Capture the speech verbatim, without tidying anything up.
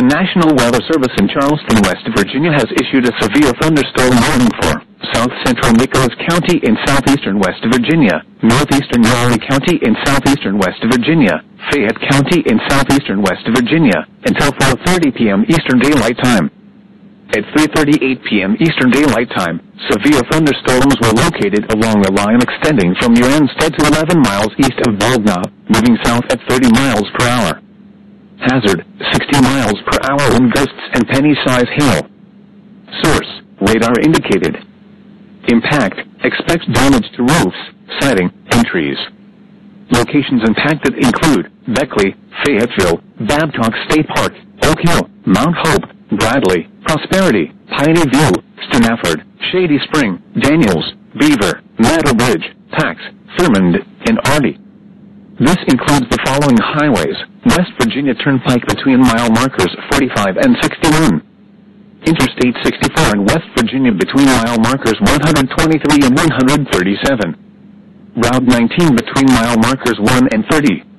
The National Weather Service in Charleston, West Virginia has issued a severe thunderstorm warning for south central Nicholas County in southeastern West Virginia, northeastern Raleigh County in southeastern West Virginia, Fayette County in southeastern West Virginia, until four thirty p.m. Eastern Daylight Time. At three thirty-eight p.m. Eastern Daylight Time, severe thunderstorms were located along a line extending from Uranstead to eleven miles east of Baldknob, moving south at thirty miles per hour. Hazard, sixty miles per hour wind gusts and penny-size hail. Source, radar indicated. Impact, expect damage to roofs, siding, and trees. Locations impacted include Beckley, Fayetteville, Babcock State Park, Oak Hill, Mount Hope, Bradley, Prosperity, Piney View, Stanford, Shady Spring, Daniels, Beaver, Meadow Bridge, Pax, Thurmond, and Artie. This includes the following highways: West Virginia Turnpike between mile markers forty-five and sixty-one. Interstate sixty-four in West Virginia between mile markers one hundred twenty-three and one hundred thirty-seven. Route nineteen between mile markers one and thirty.